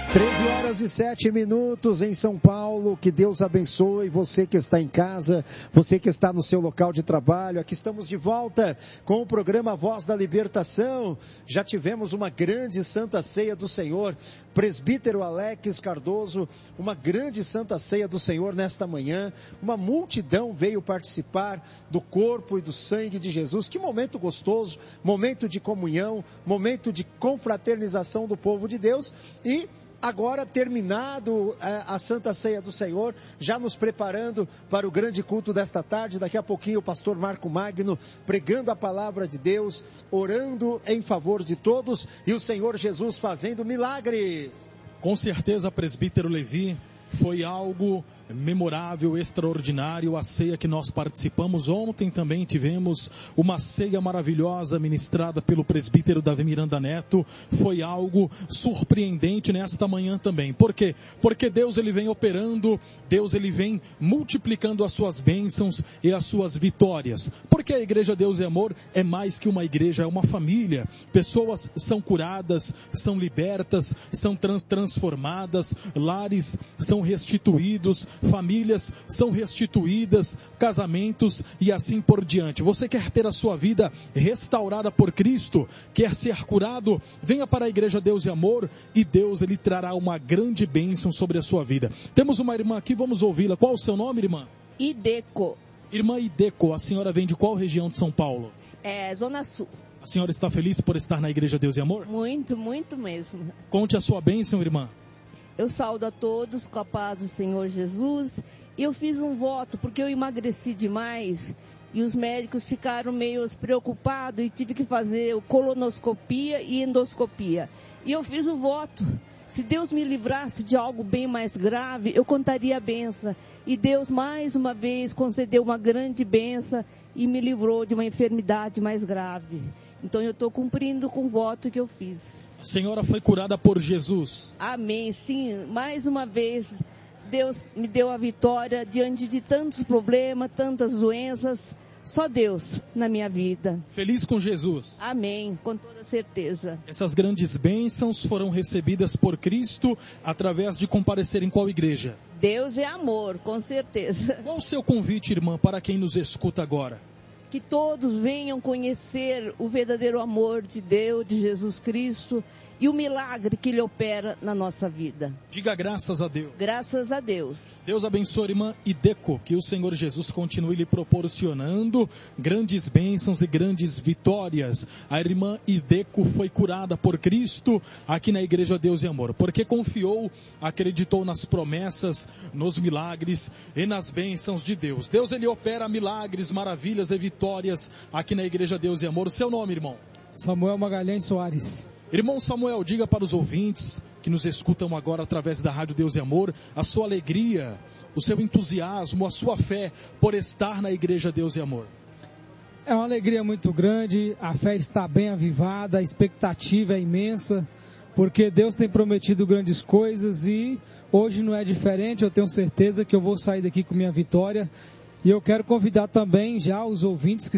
13h07 em São Paulo. Que Deus abençoe você que está em casa, você que está no seu local de trabalho. Aqui estamos de volta com o programa Voz da Libertação. Já tivemos uma grande Santa Ceia do Senhor. Presbítero Alex Cardoso, uma grande Santa Ceia do Senhor nesta manhã. Uma multidão veio participar do corpo e do sangue de Jesus. Que momento gostoso, momento de comunhão, momento de confraternização do povo de Deus. E agora, terminado a Santa Ceia do Senhor, já nos preparando para o grande culto desta tarde. Daqui a pouquinho o pastor Marco Magno pregando a palavra de Deus, orando em favor de todos e o Senhor Jesus fazendo milagres. Com certeza, presbítero Levi, foi algo memorável, extraordinário, a ceia que nós participamos. Ontem também tivemos uma ceia maravilhosa ministrada pelo presbítero Davi Miranda Neto. Foi algo surpreendente nesta manhã também. Por quê? Porque Deus ele vem operando, Deus ele vem multiplicando as suas bênçãos e as suas vitórias. Porque a Igreja Deus e Amor é mais que uma igreja, é uma família. Pessoas são curadas, são libertas, são transformadas, lares são restituídos, famílias são restituídas, casamentos e assim por diante. Você quer ter a sua vida restaurada por Cristo? Quer ser curado? Venha para a Igreja Deus e Amor e Deus ele trará uma grande bênção sobre a sua vida. Temos uma irmã aqui, vamos ouvi-la. Qual o seu nome, irmã? Ideco. Irmã Ideco, a senhora vem de qual região de São Paulo? Zona Sul. A senhora está feliz por estar na Igreja Deus e Amor? Muito, muito mesmo. Conte a sua bênção, irmã. Eu saúdo a todos com a paz do Senhor Jesus. Eu fiz um voto porque eu emagreci demais e os médicos ficaram meio preocupados e tive que fazer colonoscopia e endoscopia. E eu fiz o voto. Se Deus me livrasse de algo bem mais grave, eu contaria a benção. E Deus mais uma vez concedeu uma grande benção e me livrou de uma enfermidade mais grave. Então eu estou cumprindo com o voto que eu fiz. A senhora foi curada por Jesus. Amém, sim. Mais uma vez, Deus me deu a vitória diante de tantos problemas, tantas doenças. Só Deus na minha vida. Feliz com Jesus. Amém, com toda certeza. Essas grandes bênçãos foram recebidas por Cristo através de comparecer em qual igreja? Deus é amor, com certeza. Qual o seu convite, irmã, para quem nos escuta agora? Que todos venham conhecer o verdadeiro amor de Deus, de Jesus Cristo, e o milagre que Ele opera na nossa vida. Diga graças a Deus. Graças a Deus. Deus abençoe, irmã Ideco, que o Senhor Jesus continue lhe proporcionando grandes bênçãos e grandes vitórias. A irmã Ideco foi curada por Cristo aqui na Igreja Deus e Amor, porque confiou, acreditou nas promessas, nos milagres e nas bênçãos de Deus. Deus ele opera milagres, maravilhas e vitórias aqui na Igreja Deus e Amor. O seu nome, irmão? Samuel Magalhães Soares. Irmão Samuel, diga para os ouvintes que nos escutam agora através da Rádio Deus e Amor, a sua alegria, o seu entusiasmo, a sua fé por estar na Igreja Deus e Amor. É uma alegria muito grande, a fé está bem avivada, a expectativa é imensa, porque Deus tem prometido grandes coisas e hoje não é diferente. Eu tenho certeza que eu vou sair daqui com minha vitória. E eu quero convidar também já os ouvintes que